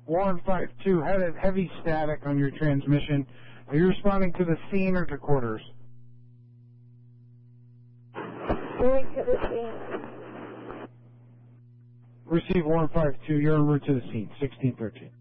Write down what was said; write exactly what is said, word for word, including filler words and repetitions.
Warren five two, had a heavy static on your transmission. Are you responding to the scene or to quarters? Going to the scene. Receive Warren five two, you're en route to the scene, sixteen thirteen.